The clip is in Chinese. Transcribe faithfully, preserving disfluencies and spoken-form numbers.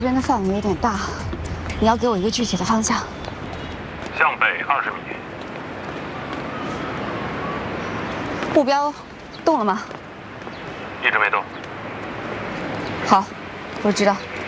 这边的范围有点大，你要给我一个具体的方向。 向北二十米。 目标动了吗？ 一直没动。 好，我知道。